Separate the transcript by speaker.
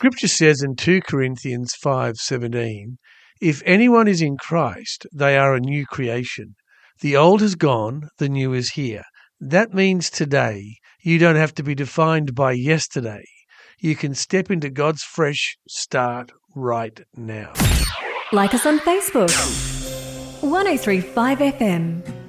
Speaker 1: Scripture says in 2 Corinthians 5:17, if anyone is in Christ, they are a new creation. The old has gone, the new is here. That means today you don't have to be defined by yesterday. You can step into God's fresh start right now.
Speaker 2: Like us on Facebook. 1035 FM.